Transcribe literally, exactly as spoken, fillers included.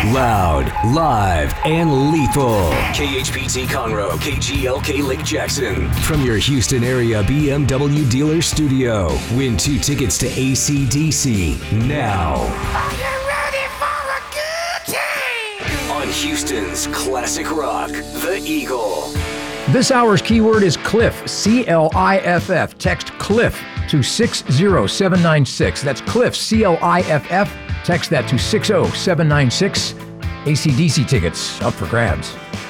Loud, live, and lethal. K H P T Conroe, K G L K Lake Jackson. From your Houston area B M W dealer studio. Win two tickets to A C D C now. Are you ready for a good time? On Houston's classic rock, The Eagle. This hour's keyword is Cliff, C L I F F. Text Cliff to six zero seven nine six. That's Cliff, C L I F F. Text that to six zero seven nine six. A C D C tickets up for grabs.